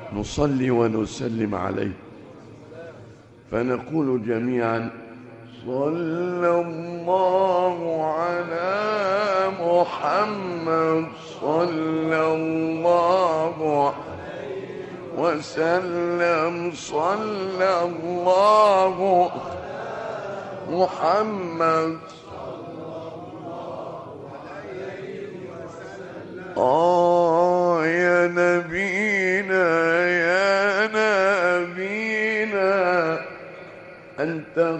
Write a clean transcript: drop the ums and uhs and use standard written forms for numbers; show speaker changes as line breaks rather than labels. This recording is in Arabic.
نصلي ونسلم عليه، فنقول جميعا: صلى الله على محمد، صلى الله وسلم، صلى الله محمد. يا نبينا يا نبينا أنت